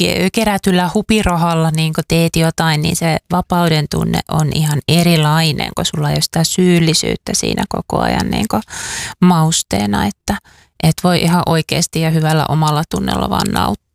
kerätyllä hupirahalla niin teet jotain, niin se vapauden tunne on ihan erilainen, kun sulla ei ole sitä syyllisyyttä siinä koko ajan niin mausteena, että et voi ihan oikeasti ja hyvällä omalla tunnella vaan nauttia.